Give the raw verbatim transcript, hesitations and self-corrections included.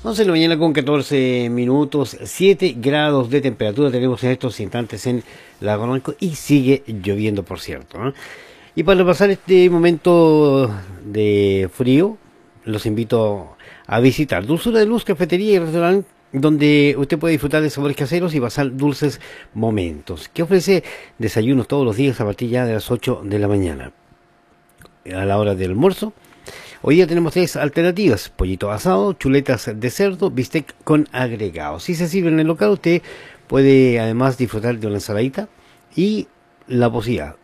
once de la mañana con catorce minutos, siete grados de temperatura tenemos en estos instantes en Lago Ranco y sigue lloviendo, por cierto, ¿no? Y para pasar este momento de frío, los invito a visitar Dulzura de Luz, cafetería y restaurante, donde usted puede disfrutar de sabores caseros y pasar dulces momentos, que ofrece desayunos todos los días a partir ya de las ocho de la mañana. A la hora del almuerzo, hoy día tenemos tres alternativas: pollito asado, chuletas de cerdo, bistec con agregados. Si se sirve en el local, usted puede además disfrutar de una ensaladita y la posibilidad